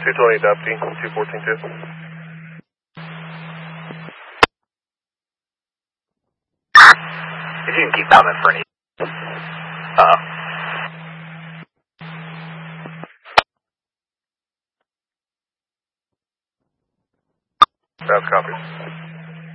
220 Dopty, 214-2. If you can keep coming for any. That's copy.